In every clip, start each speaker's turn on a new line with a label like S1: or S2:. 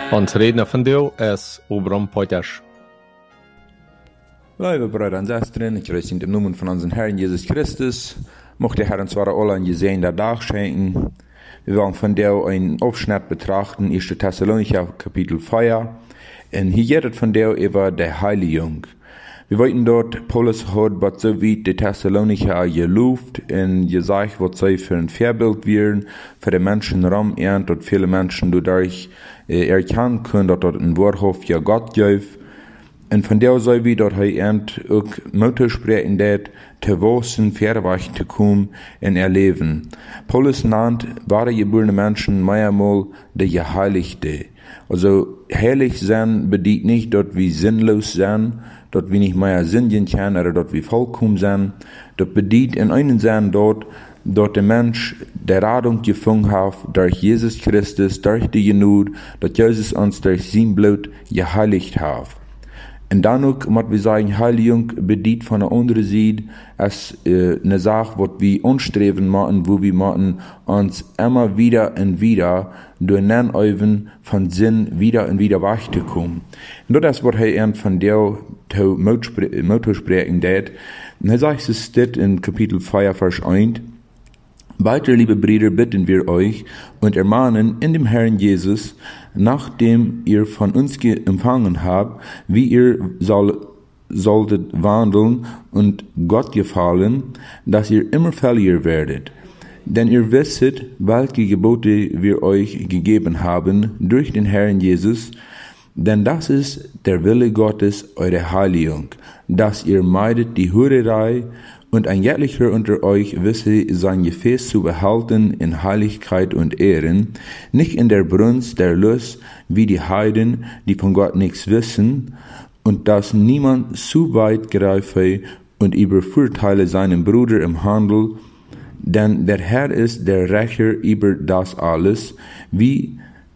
S1: Ons redner vandaag is Obram Poiters.
S2: Liebe Brüder und Schwestern, ich grüße in dem Namen von unserem Herrn Jesus Christus. Mochte der Herr uns alle einen gesegneten Tag schenken. Wir wollen von der einen Aufschnitt betrachten, 1. Thessalonicher Kapitel 4. Und hier geht von der über der Heiligung. Wir wollten dort, Paulus hat, was so wie die Thessalonicher gelobt und gesagt, was sie für ein Vorbild wären, für die Menschen rum, und dort viele Menschen dadurch erkennen können, dass dort ein Wort ja Gott gibt. Und von der so wie dort auch Mutter sprechen, dat te wissen, verweicht zu kommen in ihr Leben. Paulus nannt wahre geborene Menschen mehrmal die Geheiligte. Also, heilig sein bedeutet nicht, dort wie sinnlos sein, dort wie nicht mehr sinnen kann, oder dort wie vollkommen sein. Dort bedeutet in einen sein dort der Mensch der Radung gefunden hat, durch Jesus Christus, durch die Genut, dass Jesus uns durch sein Blut geheiligt hat. Und dann auch, muss wir sagen, Heiligung bedeutet von der anderen Seite als eine Sache, was wir unstreben machen, wo wir machen, uns immer wieder und wieder durch den Üben von Sinn wieder und wieder weiterkommen. Und das ist, was er von der Motto sprechen hat. Und er sagt es das in Kapitel 4, Vers 1. Weiter, liebe Brüder, bitten wir euch und ermahnen in dem Herrn Jesus, nachdem ihr von uns empfangen habt, wie ihr solltet wandeln und Gott gefallen, dass ihr immer fälliger werdet. Denn ihr wisset, welche Gebote wir euch gegeben haben durch den Herrn Jesus, denn das ist der Wille Gottes, eure Heiligung, dass ihr meidet die Hurerei, und ein jeglicher unter euch wisse, sein Gefäß zu behalten in Heiligkeit und Ehren, nicht in der Brunst der Lust, wie die Heiden, die von Gott nichts wissen, und dass niemand zu weit greife und übervorteile seinen Bruder im Handel, denn der Herr ist der Rächer über das alles, wie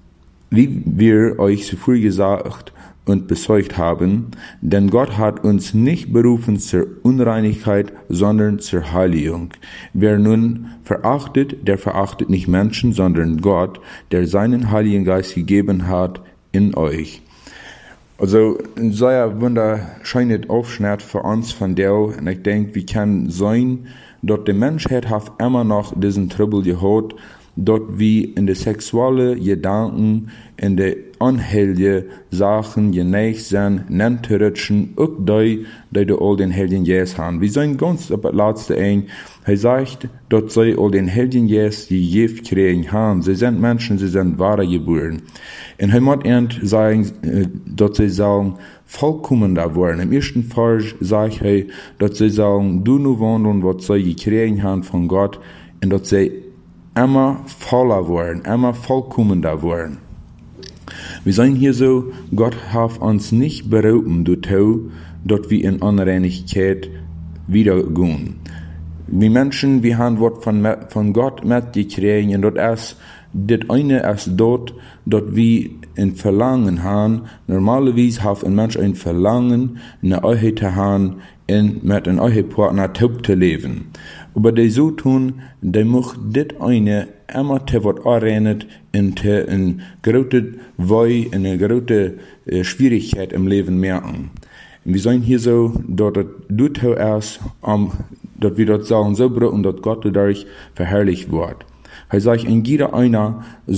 S2: wir euch zuvor gesagt und bezeugt haben, denn Gott hat uns nicht berufen zur Unreinigkeit, sondern zur Heiligung. Wer nun verachtet, der verachtet nicht Menschen, sondern Gott, der seinen Heiligen Geist gegeben hat in euch. Also, ein sehr wunderschöner Aufschnitt für uns von der, und ich denke, wir können sein, dort die Menschheit hat immer noch diesen Trouble gehabt, dort wie in die sexuelle Gedanken, in die unheilige Sachen geneigt sind, nennt rutschen, auch die all den Helden Jesus haben. Wir sind ganz auf das letzte ein, er sagt, dort sie all den Helden Jesus die Gift kriegen haben. Sie sind Menschen, sie sind wahre geboren. Und er muss sagen, dort sie sagen, vollkommen da worden. Im ersten Vers sagt er, dort sie sagen, du nur wandeln, was sie gekriegt haben von Gott, und dort sie immer voller worden, immer vollkommender worden. Wir sagen hier so, Gott hat uns nicht berufen, dort wir in Unreinigkeit wiedergehen. Wir Menschen, wir haben was von Gott mitgekriegt, und dort ist das eine ist dort wir ein Verlangen haben. Normalerweise hat ein Mensch ein Verlangen, eine Ehe zu haben, und mit einem Ehepartner zu leben. Aber die so tun, die muss das eine immer te wat anrennet und te eine große Woi, eine große Schwierigkeit im Leben merken. Und wir sagen hier so, dort du erst, dort wir dort sagen, so und dort Gott dadurch verherrlicht wird. Er sagt, in jeder einer